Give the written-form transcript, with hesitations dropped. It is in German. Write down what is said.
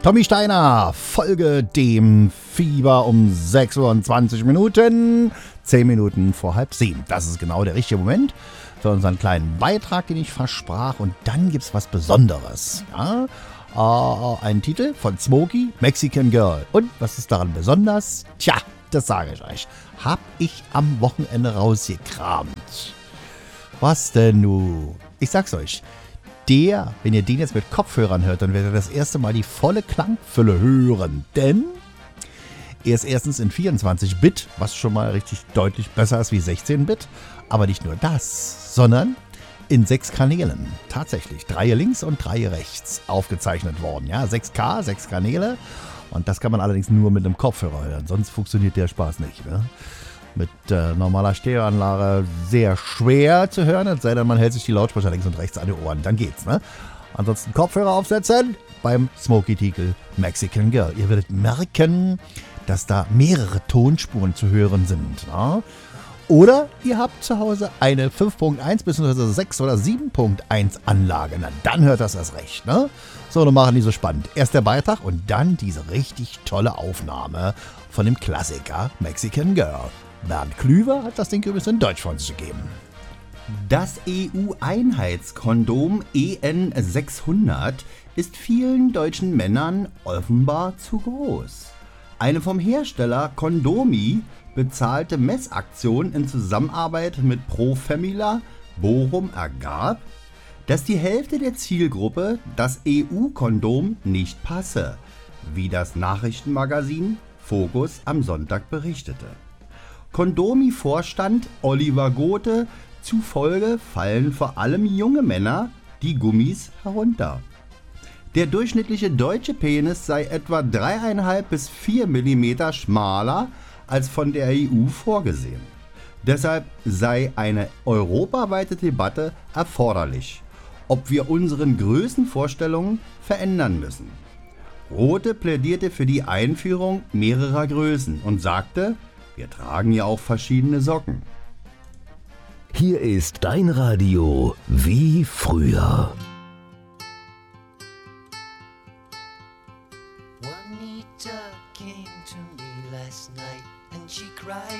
Tommy Steiner, Folge dem Fieber um 6:20 Uhr, 10 Minuten vor 6:30. Das ist genau der richtige Moment für unseren kleinen Beitrag, den ich versprach. Und dann gibt's was Besonderes. Ja? Ein Titel von Smokey, Mexican Girl. Und was ist daran besonders? Tja, das sage ich euch. Hab ich am Wochenende rausgekramt. Was denn nu? Ich sag's euch. Wenn ihr den jetzt mit Kopfhörern hört, dann werdet ihr das erste Mal die volle Klangfülle hören. Denn er ist erstens in 24-Bit, was schon mal richtig deutlich besser ist wie 16-Bit. Aber nicht nur das, sondern in 6 Kanälen. Tatsächlich. 3 links und 3 rechts aufgezeichnet worden. Ja, 6K, 6 Kanäle. Und das kann man allerdings nur mit einem Kopfhörer hören. Sonst funktioniert der Spaß nicht. Ne? Mit normaler Stereoanlage sehr schwer zu hören, es sei denn, man hält sich die Lautsprecher links und rechts an die Ohren, dann geht's, ne? Ansonsten Kopfhörer aufsetzen beim Smokey-Titel Mexican Girl. Ihr werdet merken, dass da mehrere Tonspuren zu hören sind, ne? Oder ihr habt zu Hause eine 5.1 bzw. 6 oder 7.1 Anlage, na dann hört das erst recht, ne? So, dann machen die so spannend. Erst der Beitrag und dann diese richtig tolle Aufnahme von dem Klassiker Mexican Girl. Bernd Klüver hat das Ding übrigens in Deutsch von sich gegeben. Das EU-Einheitskondom EN600 ist vielen deutschen Männern offenbar zu groß. Eine vom Hersteller Condomi bezahlte Messaktion in Zusammenarbeit mit Profemila Bochum ergab, dass die Hälfte der Zielgruppe das EU-Kondom nicht passe, wie das Nachrichtenmagazin Focus am Sonntag berichtete. Condomi-Vorstand Oliver Gothe zufolge fallen vor allem junge Männer die Gummis herunter. Der durchschnittliche deutsche Penis sei etwa 3,5 bis 4 mm schmaler als von der EU vorgesehen. Deshalb sei eine europaweite Debatte erforderlich, ob wir unseren Größenvorstellungen verändern müssen. Gothe plädierte für die Einführung mehrerer Größen und sagte, wir tragen ja auch verschiedene Socken. Hier ist dein Radio wie früher.